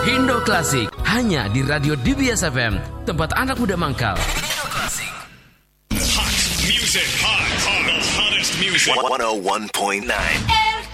Indo Klasik hanya di Radio DBS FM, tempat anak muda mangkal. Indo Klasik. Hot music, hot, the hottest music. 101.9